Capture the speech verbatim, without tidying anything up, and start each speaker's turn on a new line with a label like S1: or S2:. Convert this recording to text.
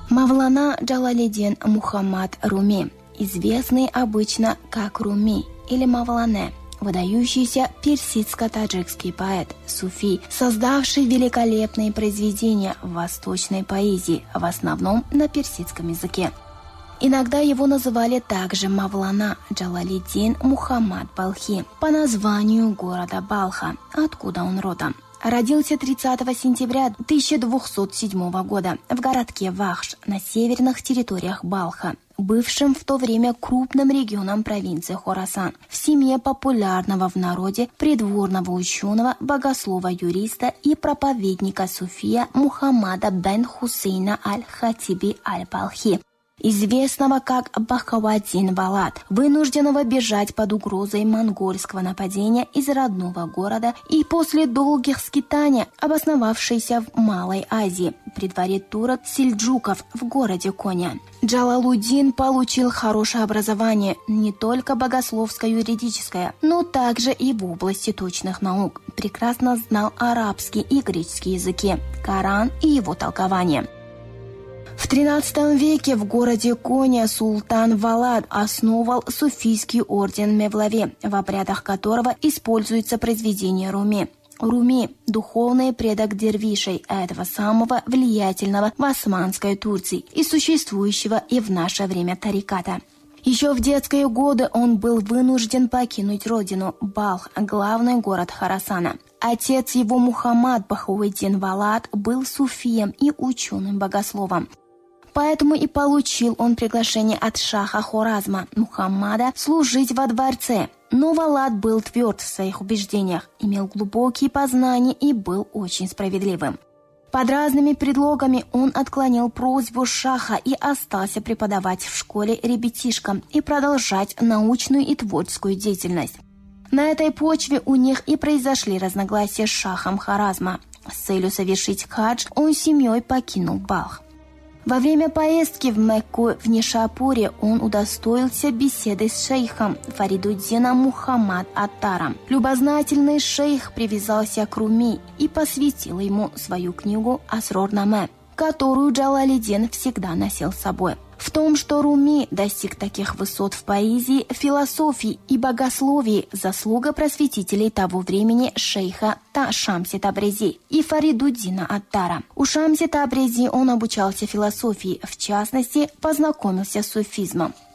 S1: Мавлана Джалалиддин Мухаммад Руми, известный обычно как Руми или Мавлане, выдающийся персидско-таджикский поэт, суфи, создавший великолепные произведения в восточной поэзии, в основном на персидском языке. Иногда его называли также Мавлана Джалалиддин Мухаммад Балхи по названию города Балха, откуда он родом. Родился тридцатого сентября тысяча двухсот седьмого года в городке Вахш на северных территориях Балха, бывшим в то время крупным регионом провинции Хорасан, в семье популярного в народе придворного ученого, богослова-юриста и проповедника суфия Мухаммада бен Хусейна аль-Хатиби аль-Балхи, известного как Бахауаддин Валад, вынужденного бежать под угрозой монгольского нападения из родного города и после долгих скитаний обосновавшийся в Малой Азии при дворе турок-сельджуков в городе Коня. Джалалуддин получил хорошее образование не только богословско-юридическое, но также и в области точных наук. Прекрасно знал арабский и греческий языки, Коран и его толкование. В тринадцатом веке в городе Коня султан Валад основал суфийский орден Мевлави, в обрядах которого используется произведение Руми. Руми – духовный предок дервишей, этого самого влиятельного в османской Турции и существующего и в наше время тариката. Еще в детские годы он был вынужден покинуть родину – Балх, главный город Хорасана. Отец его Мухаммад Бахауаддин Валад был суфием и ученым-богословом. Поэтому и получил он приглашение от шаха Хоразма Мухаммада служить во дворце. Но Валад был тверд в своих убеждениях, имел глубокие познания и был очень справедливым. Под разными предлогами он отклонил просьбу шаха и остался преподавать в школе ребятишкам и продолжать научную и творческую деятельность. На этой почве у них и произошли разногласия с шахом Хоразма. С целью совершить хадж он с семьей покинул Балх. Во время поездки в Мекку в Нишапуре он удостоился беседы с шейхом Фаридуддином Мухаммад Аттаром. Любознательный шейх привязался к Руми и посвятил ему свою книгу «Асрор-наме», которую Джалалиддин всегда носил с собой. В том, что Руми достиг таких высот в поэзии, философии и богословии, заслуга просветителей того времени шейха Та Шамси Табрези и Фаридуддина Аттара. У Шамси Табрези он обучался философии, в частности, познакомился с суфизмом.